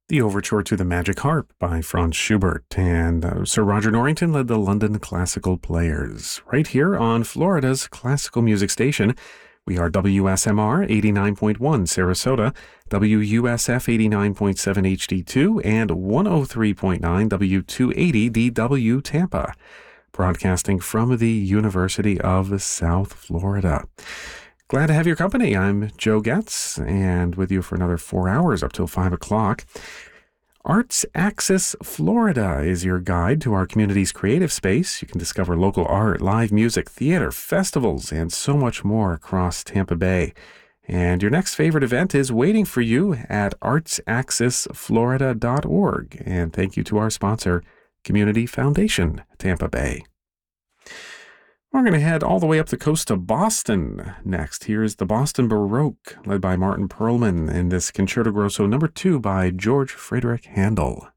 The Overture to the Magic Harp by Franz Schubert, and Sir Roger Norrington led the London Classical Players. Right here on Florida's classical music station, we are WSMR 89.1 Sarasota, WUSF 89.7 HD2, and 103.9 W280 DW Tampa, broadcasting from the University of South Florida. Glad to have your company. I'm Joe Getz, and with you for another 4 hours up till 5 o'clock. Arts Axis Florida is your guide to our community's creative space. You can discover local art, live music, theater, festivals, and so much more across Tampa Bay. And your next favorite event is waiting for you at artsaccessflorida.org. And thank you to our sponsor, Community Foundation, Tampa Bay. We're going to head all the way up the coast to Boston next. Here's the Boston Baroque, led by Martin Perlman, in this Concerto Grosso No. 2 by George Frederick Handel.